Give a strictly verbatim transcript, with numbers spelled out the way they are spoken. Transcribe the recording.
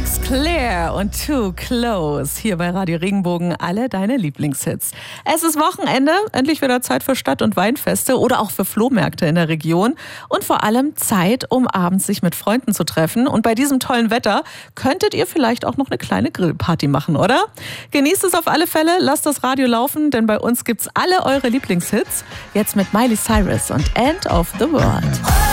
Alex Clare und Too Close. Hier bei Radio Regenbogen alle deine Lieblingshits. Es ist Wochenende, endlich wieder Zeit für Stadt- und Weinfeste oder auch für Flohmärkte in der Region. Und vor allem Zeit, um abends sich mit Freunden zu treffen. Und bei diesem tollen Wetter könntet ihr vielleicht auch noch eine kleine Grillparty machen, oder? Genießt es auf alle Fälle, lasst das Radio laufen, denn bei uns gibt's alle eure Lieblingshits. Jetzt mit Miley Cyrus und End of the World.